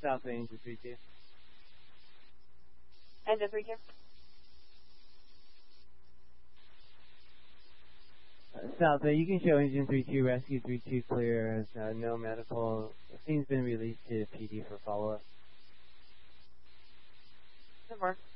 South Bay, engine 3-2. Engine 3-2. South Bay, you can show engine 3-2, rescue 3-2 clear as no medical. The scene's been released to PD for follow-up. Good work.